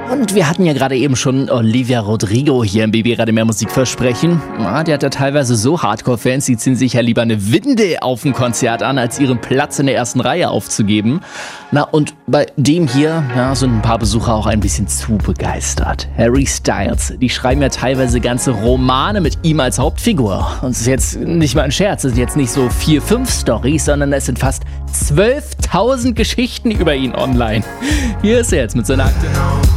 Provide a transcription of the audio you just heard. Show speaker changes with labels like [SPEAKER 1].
[SPEAKER 1] Und wir hatten ja gerade eben schon Olivia Rodrigo hier im BB Radio Mehr Musik versprechen. Ja, der hat ja teilweise so Hardcore-Fans, die ziehen sich ja lieber eine Winde auf ein Konzert an, als ihren Platz in der ersten Reihe aufzugeben. Na, und bei dem hier sind ein paar Besucher auch ein bisschen zu begeistert. Harry Styles, die schreiben ja teilweise ganze Romane mit ihm als Hauptfigur. Und es ist jetzt nicht mal ein Scherz, es sind jetzt nicht so 4-5 Storys, sondern es sind fast 12.000 Geschichten über ihn online. Hier ist er jetzt mit seiner aktuellen